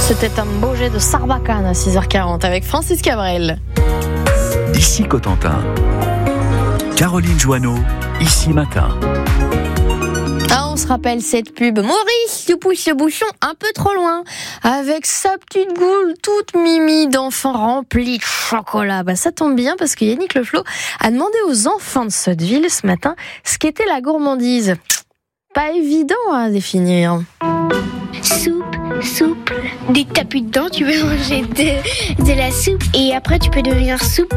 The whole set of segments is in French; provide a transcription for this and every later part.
C'était un beau jet de Sarbacane à 6h40 avec Francis Cabrel. Ici Cotentin. Caroline Joanneau, Ici Matin. Ah, on se rappelle cette pub. Maurice, tu pousses le bouchon un peu trop loin. Avec sa petite goule toute mimi d'enfants remplis de chocolat. Bah, ça tombe bien parce que Yannick Le Flo a demandé aux enfants de Sotteville ce matin ce qu'était la gourmandise. Pas évident à définir. Souple. Dès que t'as plus de dents, tu peux manger de la soupe et après tu peux devenir souple.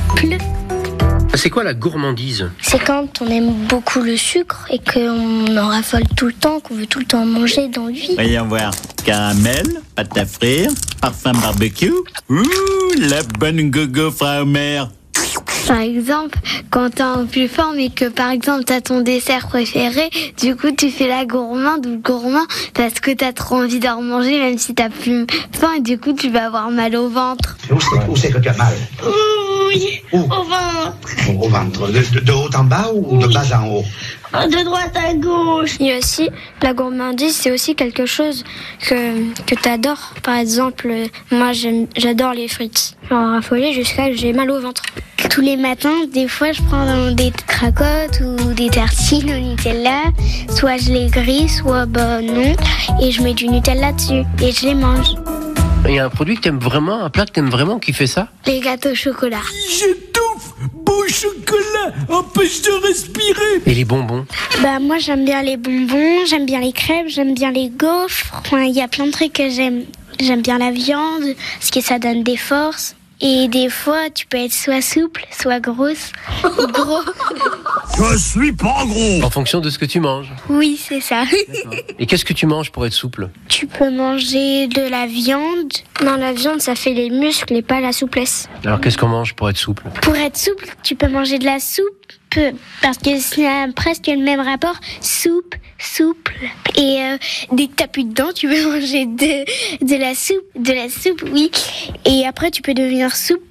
C'est quoi la gourmandise ? C'est quand on aime beaucoup le sucre et qu'on en raffole tout le temps, qu'on veut tout le temps manger dans lui. Voyons voir. Caramel, pâte à frire, parfum barbecue. Ouh, la bonne gogo Frau-Mère. Par exemple, quand t'es en plus forme et que par exemple t'as ton dessert préféré, du coup tu fais la gourmande ou le gourmand parce que t'as trop envie d'en manger même si t'as plus faim et du coup tu vas avoir mal au ventre. Où c'est que tu as mal ? Oui, Où ? au ventre. Au ventre. De haut en bas ou de bas en haut ? De droite à gauche. Il y a aussi, la gourmandise, c'est aussi quelque chose que t'adores. Par exemple, moi j'adore les frites. J'en raffolais jusqu'à que j'ai mal au ventre. Tous les matins, des fois, je prends des cracottes ou des tartines au Nutella. Soit je les grille, soit non. Et je mets du Nutella dessus et je les mange. Il y a un produit que t'aimes vraiment, un plat que t'aimes vraiment qui fait ça ? Les gâteaux au chocolat. J'étouffe. Beau chocolat empêche de respirer. Et les bonbons ? Moi, j'aime bien les bonbons, j'aime bien les crêpes, j'aime bien les gaufres. Enfin, il y a plein de trucs que j'aime. J'aime bien la viande, parce que ça donne des forces. Et des fois, tu peux être soit souple, soit grosse, ou gros. Je suis pas gros. En fonction de ce que tu manges. Oui, c'est ça. Et qu'est-ce que tu manges pour être souple ? Tu peux manger de la viande. Non, la viande, ça fait les muscles et pas la souplesse. Alors qu'est-ce qu'on mange pour être souple ? Pour être souple, tu peux manger de la soupe, parce que c'est presque le même rapport. Souple. Et dès que t'as plus de dents, tu peux manger de la soupe, oui. Et après, tu peux devenir souple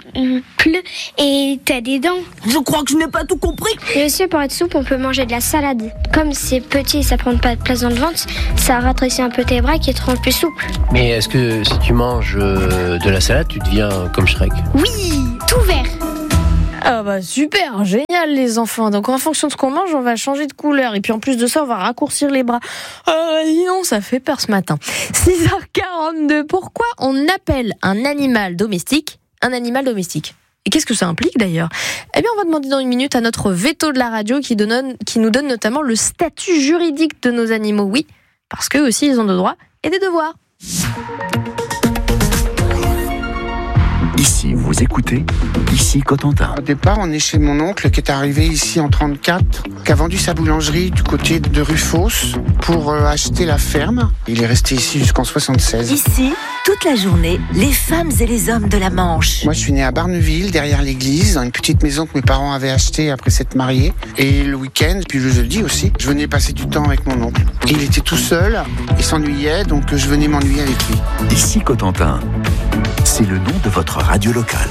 et t'as des dents. Je crois que je n'ai pas tout compris. Et aussi, pour être souple, on peut manger de la salade. Comme c'est petit et ça prend pas de place dans le ventre, ça rétrécit un peu tes bras qui te rend plus souple. Mais est-ce que si tu manges de la salade, tu deviens comme Shrek ? Oui, tout vert. Ah bah super, génial les enfants. Donc en fonction de ce qu'on mange, on va changer de couleur. Et puis en plus de ça, on va raccourcir les bras. Non, ça fait peur ce matin. 6h42, pourquoi on appelle un animal domestique un animal domestique ? Et qu'est-ce que ça implique d'ailleurs ? Eh bien, on va demander dans une minute à notre veto de la radio qui nous donne notamment le statut juridique de nos animaux. Oui, parce qu'eux aussi, ils ont des droits et des devoirs. Ici, vous écoutez Ici Cotentin. Au départ, on est chez mon oncle qui est arrivé ici en 34, qui a vendu sa boulangerie du côté de Rufos pour acheter la ferme. Il est resté ici jusqu'en 76. Ici, toute la journée, les femmes et les hommes de la Manche. Moi, je suis né à Barneville, derrière l'église, dans une petite maison que mes parents avaient achetée après s'être mariés. Et le week-end, puis le jeudi aussi, je venais passer du temps avec mon oncle. Et il était tout seul, il s'ennuyait, donc je venais m'ennuyer avec lui. Ici Cotentin. C'est le nom de votre radio locale.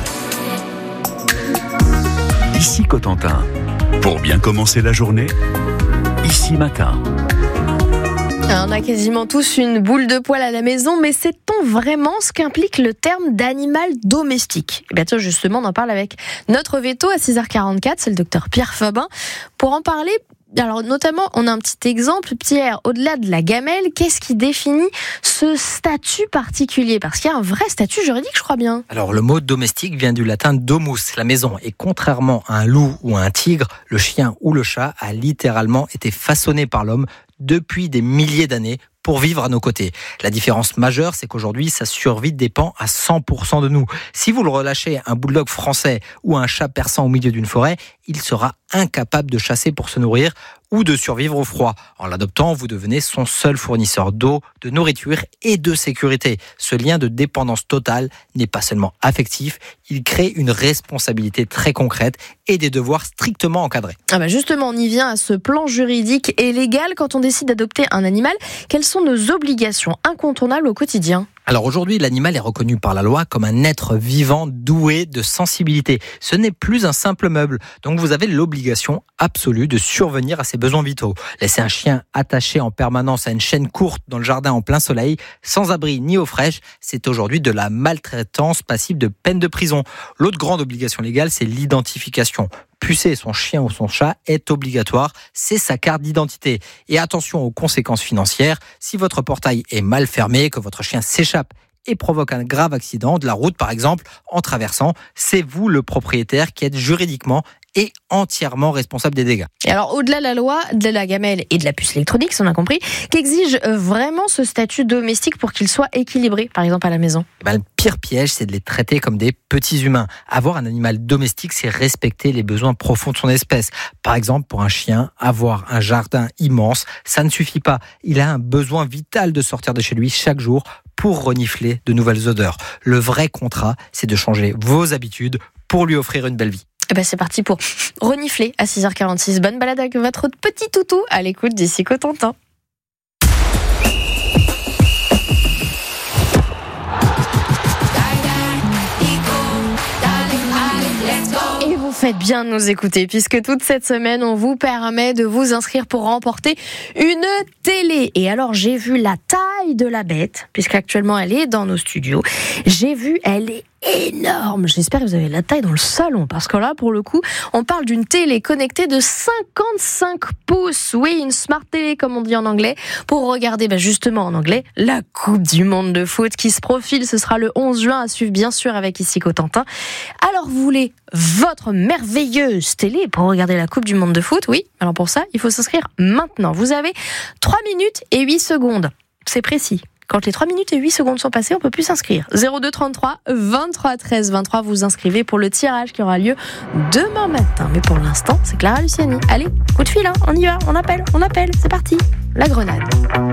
Ici Cotentin. Pour bien commencer la journée, Ici Matin. On a quasiment tous une boule de poil à la maison, mais sait-on vraiment ce qu'implique le terme d'animal domestique ? Eh bien tiens, justement, on en parle avec notre veto à 6h44, c'est le docteur Pierre Fabin. Pour en parler, alors notamment, on a un petit exemple. Pierre, au-delà de la gamelle, qu'est-ce qui définit ce statut particulier ? Parce qu'il y a un vrai statut juridique, je crois bien. Alors le mot domestique vient du latin domus, la maison. Et contrairement à un loup ou à un tigre, le chien ou le chat a littéralement été façonné par l'homme depuis des milliers d'années pour vivre à nos côtés. La différence majeure, c'est qu'aujourd'hui, sa survie dépend à 100% de nous. Si vous le relâchez un bulldog français ou un chat persan au milieu d'une forêt, il sera incapable de chasser pour se nourrir ou de survivre au froid. En l'adoptant, vous devenez son seul fournisseur d'eau, de nourriture et de sécurité. Ce lien de dépendance totale n'est pas seulement affectif, il crée une responsabilité très concrète et des devoirs strictement encadrés. Ah bah justement, on y vient à ce plan juridique et légal quand on décide d'adopter un animal. Quelles sont nos obligations incontournables au quotidien ? Alors aujourd'hui, l'animal est reconnu par la loi comme un être vivant doué de sensibilité. Ce n'est plus un simple meuble, donc vous avez l'obligation absolue de survenir à ses besoins vitaux. Laisser un chien attaché en permanence à une chaîne courte dans le jardin en plein soleil, sans abri ni eau fraîche, c'est aujourd'hui de la maltraitance passible de peine de prison. L'autre grande obligation légale, c'est l'identification. Pucer son chien ou son chat est obligatoire, c'est sa carte d'identité. Et attention aux conséquences financières, si votre portail est mal fermé, que votre chien s'échappe et provoque un grave accident de la route par exemple, en traversant, c'est vous le propriétaire qui êtes juridiquement et entièrement responsable des dégâts. Et alors, au-delà de la loi, de la gamelle et de la puce électronique, si on a compris, qu'exige vraiment ce statut domestique pour qu'il soit équilibré, par exemple à la maison ? Le pire piège, c'est de les traiter comme des petits humains. Avoir un animal domestique, c'est respecter les besoins profonds de son espèce. Par exemple, pour un chien, avoir un jardin immense, ça ne suffit pas. Il a un besoin vital de sortir de chez lui chaque jour pour renifler de nouvelles odeurs. Le vrai contrat, c'est de changer vos habitudes pour lui offrir une belle vie. C'est parti pour renifler à 6h46. Bonne balade avec votre petit toutou à l'écoute d'ici Cotentin. Et vous faites bien de nous écouter puisque toute cette semaine, on vous permet de vous inscrire pour remporter une télé. Et alors, j'ai vu la taille de la bête, puisqu'actuellement elle est dans nos studios. J'ai vu, elle est énorme. J'espère que vous avez la taille dans le salon, parce que là, pour le coup, on parle d'une télé connectée de 55 pouces. Oui, une smart télé, comme on dit en anglais, pour regarder, justement en anglais, la Coupe du Monde de foot qui se profile. Ce sera le 11 juin à suivre, bien sûr, avec ici Cotentin. Alors, vous voulez votre merveilleuse télé pour regarder la Coupe du Monde de foot? Oui. Alors pour ça, il faut s'inscrire maintenant. Vous avez 3 minutes et 8 secondes. C'est précis. Quand les 3 minutes et 8 secondes sont passées, on peut plus s'inscrire. 02 33 23 13 23, vous inscrivez pour le tirage qui aura lieu demain matin. Mais pour l'instant, c'est Clara Luciani. Allez, coup de fil, on y va, on appelle, c'est parti. La grenade.